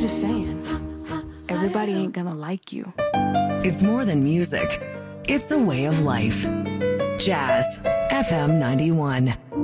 just saying, everybody ain't gonna like you. It's more than music. It's a way of life. Jazz FM 91.